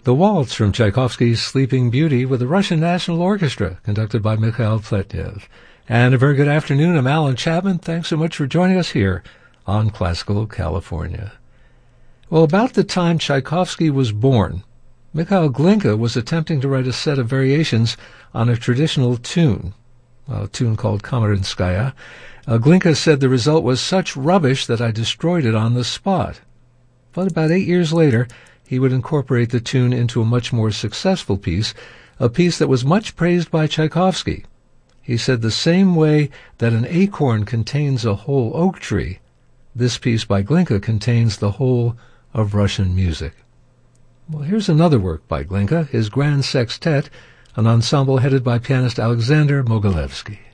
The waltz from Tchaikovsky's Sleeping Beauty with the Russian National Orchestra, conducted by Mikhail Pletnev. And a very good afternoon. I'm Alan Chapman. Thanks so much for joining us here on Classical California. Well, about the time Tchaikovsky was born, Mikhail Glinka was attempting to write a set of variations on a traditional tune, a tune called Kamarinskaya. Glinka said the result was such rubbish that I destroyed it on the spot. But about 8 years later, he would incorporate the tune into a much more successful piece, a piece that was much praised by Tchaikovsky. He said the same way that an acorn contains a whole oak tree, this piece by Glinka contains the whole of Russian music. Well, here's another work by Glinka, his Grand Sextet, an ensemble headed by pianist Alexander Mogilevsky.